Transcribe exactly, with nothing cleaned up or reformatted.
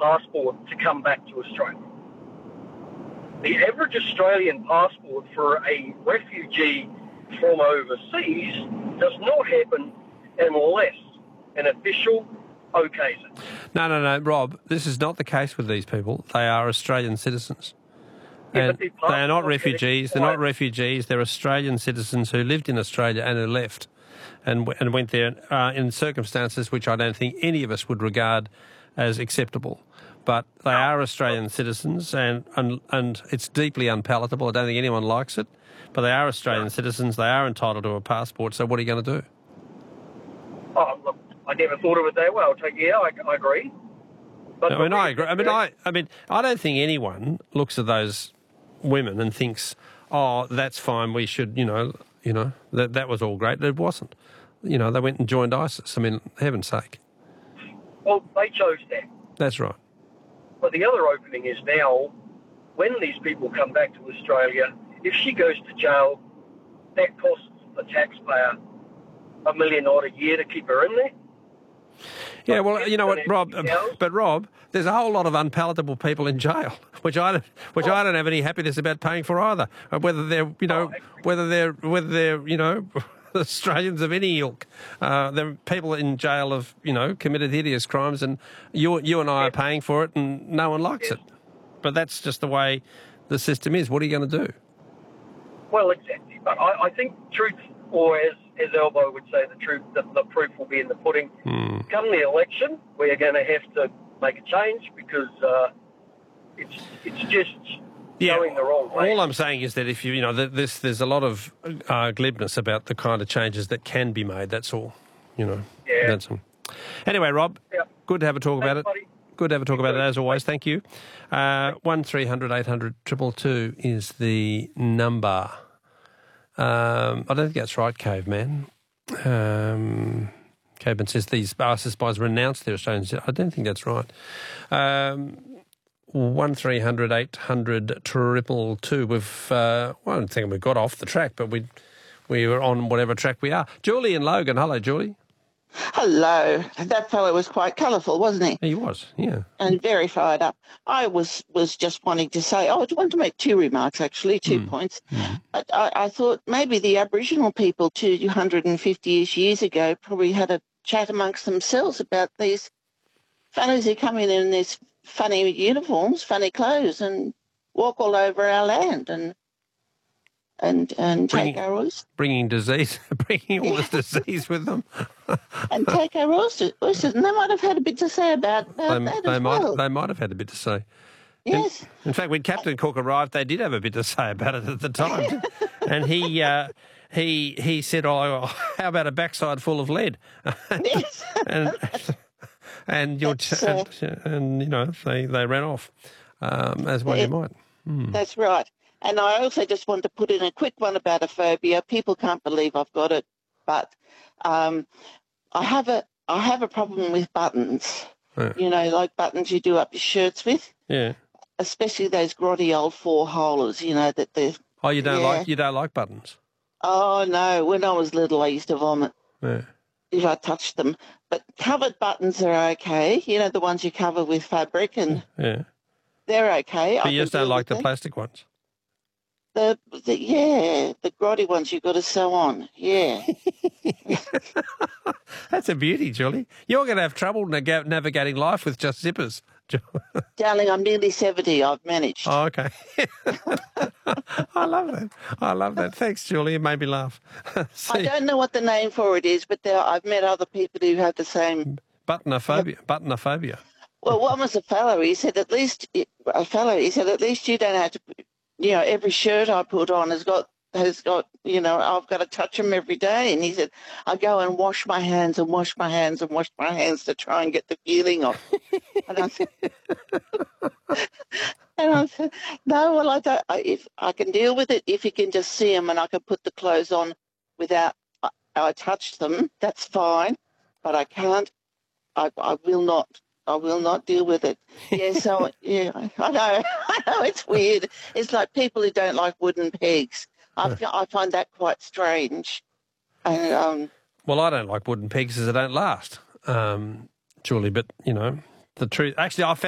passport to come back to Australia. The average Australian passport for a refugee from overseas does not happen unless an official okays it. No, no, no, Rob, this is not the case with these people. They are Australian citizens. Yeah, And but the they are not passport refugees. They're not refugees. They're Australian citizens who lived in Australia and who left and, and went there uh, in circumstances which I don't think any of us would regard as acceptable. But they are Australian citizens, and, and, and it's deeply unpalatable. I don't think anyone likes it. But they are Australian citizens. They are entitled to a passport. So what are you going to do? Oh, look, I never thought of it that way. I'll take yeah, I, I agree. But I mean, I agree. I mean, I, I mean, I don't think anyone looks at those women and thinks, "Oh, that's fine. We should, you know, you know, that that was all great." It wasn't. You know, they went and joined ISIS. I mean, heaven's sake. Well, they chose that. That's right. But the other opening is now, when these people come back to Australia, if she goes to jail, that costs the taxpayer a million odd a year to keep her in there. Yeah, well, you know what, Rob? But Rob, there's a whole lot of unpalatable people in jail, which I don't, which oh. I don't have any happiness about paying for either. Whether they're, you know, oh, whether they're, whether they're, you know, Australians of any ilk. Uh, there are people in jail have, you know, committed hideous crimes, and you, you and I yeah. are paying for it, and no one likes yeah. it. But that's just the way the system is. What are you going to do? Well, exactly. But I, I think truth, or as as Elbow would say, the truth, the, the proof will be in the pudding. Mm. Come the election, we are going to have to make a change because uh, it's it's just yeah, going the wrong way. All I'm saying is that if you, you know, this, there's a lot of uh, glibness about the kind of changes that can be made. That's all, you know. Yeah. That's all. Anyway, Rob, yep. good to have a talk Thanks, about it. buddy. Good to have a talk about it, as always. Thank you. Uh, one three hundred eight hundred two two two is the number. Um, I don't think that's right, Caveman. Um, Caveman says these ISIS spies renounced their Australians. I don't think that's right. Um, one three hundred eight hundred triple two. We've, uh, well, I don't think we got off the track, but we we were on whatever track we are. Julie and Logan. Hello, Julie. Hello. That fellow was quite colourful, wasn't he? He was, yeah. And very fired up. I was was just wanting to say, oh, I want to make two remarks, actually, two mm. points. Mm. I, I, I thought maybe the Aboriginal people two hundred fifty-ish years ago probably had a chat amongst themselves about these fellows who come in in these funny uniforms, funny clothes, and walk all over our land and and and bringing, take our oysters. Bringing disease, bringing all yeah. this disease with them. And take our oysters. oysters. And they might have had a bit to say about, about they, that they as might, well. They might have had a bit to say. Yes. In, in fact, when Captain Cook arrived, they did have a bit to say about it at the time. And he uh, he he said, oh, how about a backside full of lead? Yes. and and, your ch- uh, and, and, you know, they, they ran off, um, as well it, you might. Hmm. That's right. And I also just want to put in a quick one about a phobia. People can't believe I've got it, but um, I have a I have a problem with buttons. Yeah. You know, like buttons you do up your shirts with. Yeah. Especially those grotty old four-holers. You know that they're. Oh, you don't yeah. like you don't like buttons? Oh no! When I was little, I used to vomit. Yeah. If I touched them, but covered buttons are okay. You know, the ones you cover with fabric, and yeah, they're okay. But I you just don't like the them. plastic ones. The, the yeah, the grotty ones you've got to sew on. Yeah. That's a beauty, Julie. You're going to have trouble nav- navigating life with just zippers. Darling, I'm nearly seventy. I've managed. Oh, okay. I love that. I love that. Thanks, Julie. It made me laugh. I don't know what the name for it is, but there, I've met other people who have the same... Buttonophobia. Buttonophobia. Well, one was a fellow. He said, at least... A fellow, he said, at least you don't have to... You know, every shirt I put on has got, has got, you know, I've got to touch them every day. And he said, I go and wash my hands and wash my hands and wash my hands to try and get the feeling off. And I said, and I said, no, well, I don't, I, if I can deal with it if you can just see them and I can put the clothes on without I, I touch them, that's fine. But I can't, I, I will not. I will not deal with it. Yeah, so, yeah, I know. I know it's weird. It's like people who don't like wooden pegs. I, I find that quite strange. And, um, well, I don't like wooden pegs as they don't last, um, Julie, but, you know, the truth... Actually, I found